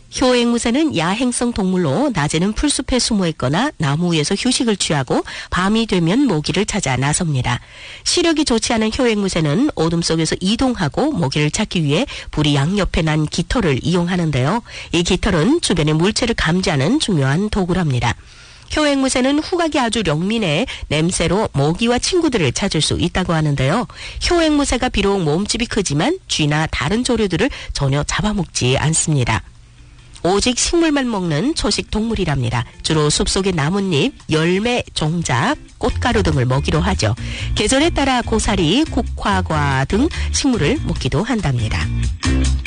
효앵무새는 야행성 동물로 낮에는 풀숲에 숨어 있거나 나무 위에서 휴식을 취하고 밤이 되면 모기를 찾아 나섭니다. 시력이 좋지 않은 효앵무새는 어둠 속에서 이동하고 모기를 찾기 위해 불이 양옆에 난 깃털을 이용하는데요. 이 깃털은 주변의 물체를 감지하는 중요한 도구랍니다. 효앵무새는 후각이 아주 영민해 냄새로 모기와 친구들을 찾을 수 있다고 하는데요. 효앵무새가 비록 몸집이 크지만 쥐나 다른 조류들을 전혀 잡아먹지 않습니다. 오직 식물만 먹는 초식 동물이랍니다. 주로 숲속의 나뭇잎, 열매, 종작, 꽃가루 등을 먹이로 하죠. 계절에 따라 고사리, 국화과 등 식물을 먹기도 한답니다.